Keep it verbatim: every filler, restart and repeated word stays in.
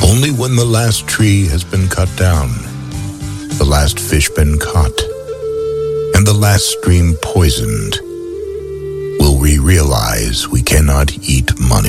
Only when the last tree has been cut down, the last fish been caught, and the last stream poisoned, will we realize we cannot eat money.